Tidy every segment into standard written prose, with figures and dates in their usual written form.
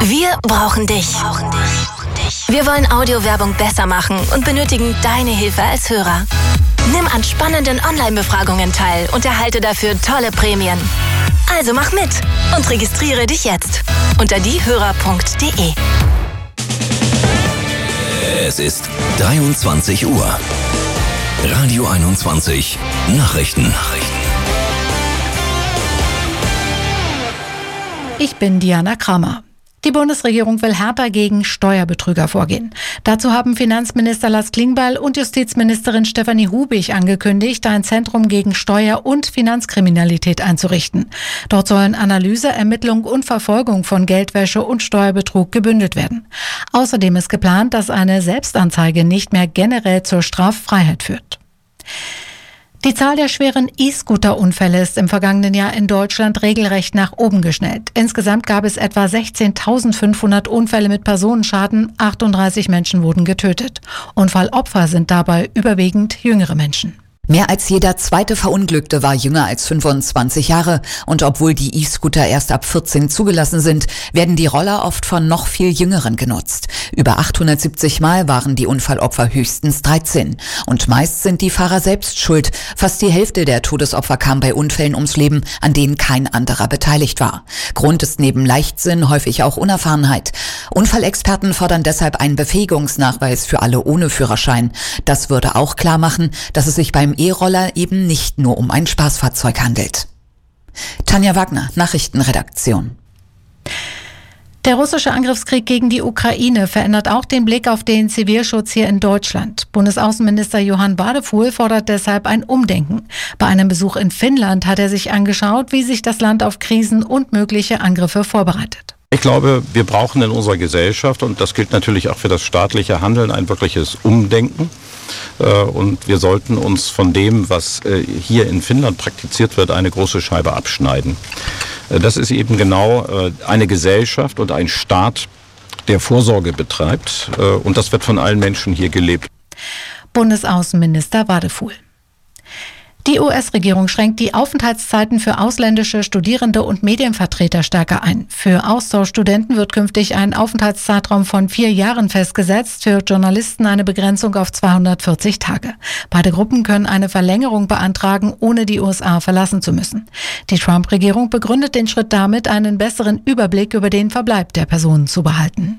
Wir brauchen dich. Wir wollen Audiowerbung besser machen und benötigen deine Hilfe als Hörer. Nimm an spannenden Online-Befragungen teil und erhalte dafür tolle Prämien. Also mach mit und registriere dich jetzt unter diehörer.de. Es ist 23 Uhr. Radio 21 Nachrichten. Ich bin Diana Kramer. Die Bundesregierung will härter gegen Steuerbetrüger vorgehen. Dazu haben Finanzminister Lars Klingbeil und Justizministerin Stefanie Hubig angekündigt, ein Zentrum gegen Steuer- und Finanzkriminalität einzurichten. Dort sollen Analyse, Ermittlung und Verfolgung von Geldwäsche und Steuerbetrug gebündelt werden. Außerdem ist geplant, dass eine Selbstanzeige nicht mehr generell zur Straffreiheit führt. Die Zahl der schweren E-Scooter-Unfälle ist im vergangenen Jahr in Deutschland regelrecht nach oben geschnellt. Insgesamt gab es etwa 16.500 Unfälle mit Personenschaden, 38 Menschen wurden getötet. Unfallopfer sind dabei überwiegend jüngere Menschen. Mehr als jeder zweite Verunglückte war jünger als 25 Jahre. Und obwohl die E-Scooter erst ab 14 zugelassen sind, werden die Roller oft von noch viel Jüngeren genutzt. Über 870 Mal waren die Unfallopfer höchstens 13. Und meist sind die Fahrer selbst schuld. Fast die Hälfte der Todesopfer kam bei Unfällen ums Leben, an denen kein anderer beteiligt war. Grund ist neben Leichtsinn häufig auch Unerfahrenheit. Unfallexperten fordern deshalb einen Befähigungsnachweis für alle ohne Führerschein. Das würde auch klar machen, dass es sich beim E-Roller eben nicht nur um ein Spaßfahrzeug handelt. Tanja Wagner, Nachrichtenredaktion. Der russische Angriffskrieg gegen die Ukraine verändert auch den Blick auf den Zivilschutz hier in Deutschland. Bundesaußenminister Johann Wadefuhl fordert deshalb ein Umdenken. Bei einem Besuch in Finnland hat er sich angeschaut, wie sich das Land auf Krisen und mögliche Angriffe vorbereitet. Ich glaube, wir brauchen in unserer Gesellschaft, und das gilt natürlich auch für das staatliche Handeln, ein wirkliches Umdenken. Und wir sollten uns von dem, was hier in Finnland praktiziert wird, eine große Scheibe abschneiden. Das ist eben genau eine Gesellschaft und ein Staat, der Vorsorge betreibt. Und das wird von allen Menschen hier gelebt. Bundesaußenminister Wadefuhl. Die US-Regierung schränkt die Aufenthaltszeiten für ausländische Studierende und Medienvertreter stärker ein. Für Austauschstudenten wird künftig ein Aufenthaltszeitraum von 4 Jahren festgesetzt, für Journalisten eine Begrenzung auf 240 Tage. Beide Gruppen können eine Verlängerung beantragen, ohne die USA verlassen zu müssen. Die Trump-Regierung begründet den Schritt damit, einen besseren Überblick über den Verbleib der Personen zu behalten.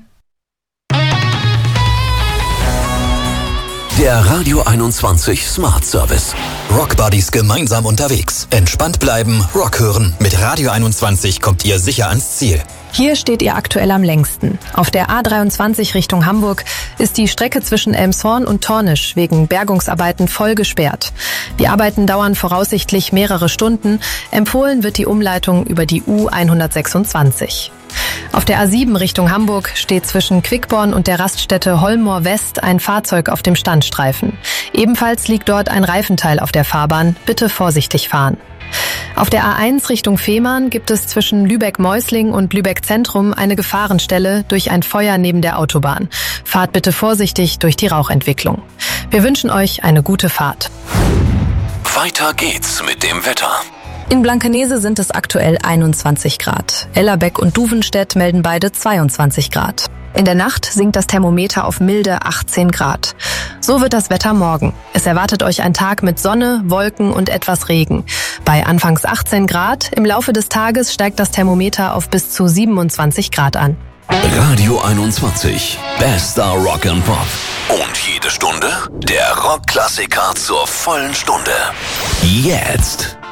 Der Radio 21 Smart Service. Rock Buddies gemeinsam unterwegs. Entspannt bleiben, Rock hören. Mit Radio 21 kommt ihr sicher ans Ziel. Hier steht ihr aktuell am längsten. Auf der A23 Richtung Hamburg ist die Strecke zwischen Elmshorn und Tornisch wegen Bergungsarbeiten voll gesperrt. Die Arbeiten dauern voraussichtlich mehrere Stunden. Empfohlen wird die Umleitung über die U126. Auf der A7 Richtung Hamburg steht zwischen Quickborn und der Raststätte Holmoor West ein Fahrzeug auf dem Standstreifen. Ebenfalls liegt dort ein Reifenteil auf der Fahrbahn. Bitte vorsichtig fahren. Auf der A1 Richtung Fehmarn gibt es zwischen Lübeck-Meusling und Lübeck-Zentrum eine Gefahrenstelle durch ein Feuer neben der Autobahn. Fahrt bitte vorsichtig durch die Rauchentwicklung. Wir wünschen euch eine gute Fahrt. Weiter geht's mit dem Wetter. In Blankenese sind es aktuell 21 Grad. Ellerbeck und Duvenstedt melden beide 22 Grad. In der Nacht sinkt das Thermometer auf milde 18 Grad. So wird das Wetter morgen. Es erwartet euch ein Tag mit Sonne, Wolken und etwas Regen. Bei anfangs 18 Grad, im Laufe des Tages steigt das Thermometer auf bis zu 27 Grad an. Radio 21, bester Rock and Pop. Und jede Stunde der Rockklassiker zur vollen Stunde. Jetzt.